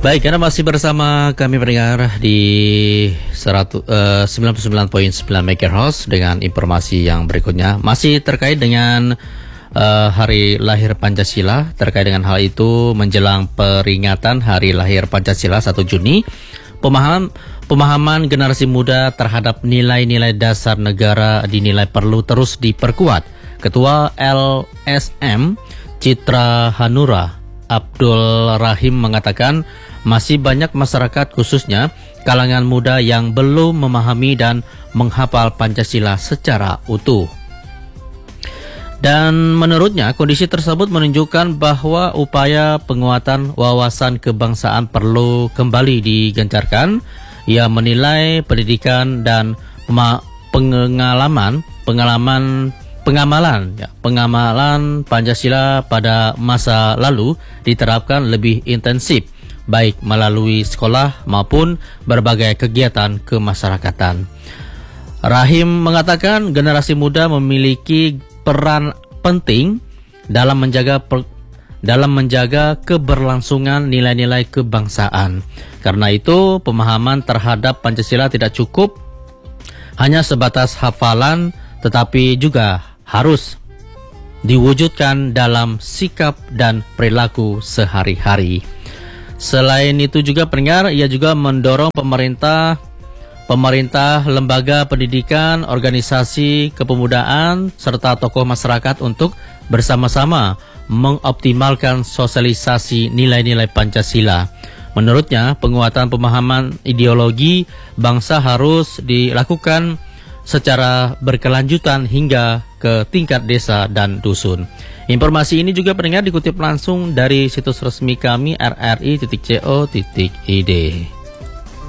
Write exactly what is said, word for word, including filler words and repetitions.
Baik, Anda masih bersama kami pendengar di seratus, uh, sembilan puluh sembilan koma sembilan megahertz dengan informasi yang berikutnya. Masih terkait dengan uh, Hari Lahir Pancasila. Terkait dengan hal itu menjelang peringatan Hari Lahir Pancasila satu Juni, pemahaman pemahaman generasi muda terhadap nilai-nilai dasar negara dinilai perlu terus diperkuat. Ketua L S M Citra Hanura Abdul Rahim mengatakan masih banyak masyarakat khususnya kalangan muda yang belum memahami dan menghafal Pancasila secara utuh. Dan menurutnya kondisi tersebut menunjukkan bahwa upaya penguatan wawasan kebangsaan perlu kembali digencarkan. Ia menilai pendidikan dan pengalaman pengalaman Pengamalan, ya, pengamalan Pancasila pada masa lalu diterapkan lebih intensif, baik melalui sekolah maupun berbagai kegiatan kemasyarakatan. Rahim mengatakan generasi muda memiliki peran penting dalam menjaga per, dalam menjaga keberlangsungan nilai-nilai kebangsaan. Karena itu, pemahaman terhadap Pancasila tidak cukup hanya sebatas hafalan, tetapi juga harus diwujudkan dalam sikap dan perilaku sehari-hari. Selain itu juga pendengar, ia juga mendorong pemerintah, pemerintah, lembaga pendidikan, organisasi kepemudaan, serta tokoh masyarakat untuk bersama-sama mengoptimalkan sosialisasi nilai-nilai Pancasila. Menurutnya, penguatan pemahaman ideologi bangsa harus dilakukan secara berkelanjutan hingga ke tingkat desa dan dusun. Informasi ini juga pendengar dikutip langsung dari situs resmi kami r r i titik co titik i d.